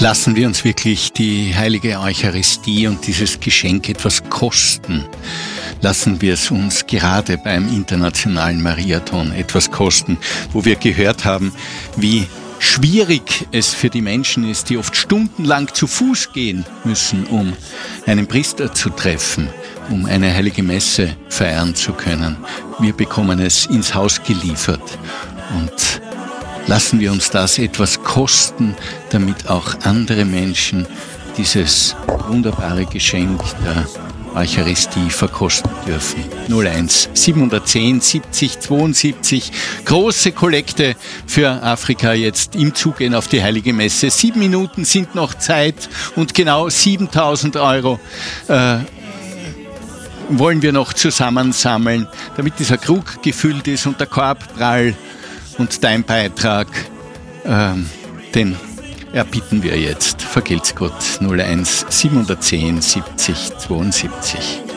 Lassen wir uns wirklich die heilige Eucharistie und dieses Geschenk etwas kosten. Lassen wir es uns gerade beim Internationalen Mariathon etwas kosten, wo wir gehört haben, wie schwierig es für die Menschen ist, die oft stundenlang zu Fuß gehen müssen, um einen Priester zu treffen, um eine heilige Messe feiern zu können. Wir bekommen es ins Haus geliefert und lassen wir uns das etwas kosten, damit auch andere Menschen dieses wunderbare Geschenk der Eucharistie verkosten dürfen. 01 710 70 72. Große Kollekte für Afrika jetzt im Zugehen auf die Heilige Messe. 7 Minuten sind noch Zeit und genau 7.000 Euro wollen wir noch zusammensammeln, damit dieser Krug gefüllt ist und der Korb prall. Und dein Beitrag, den erbitten wir jetzt. Vergelt's Gott. 01 710 70 72.